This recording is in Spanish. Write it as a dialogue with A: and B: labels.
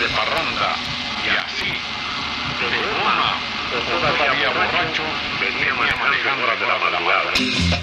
A: de parranda, y así, de broma, o todavía borracho, venía manejando horas de la madrugada.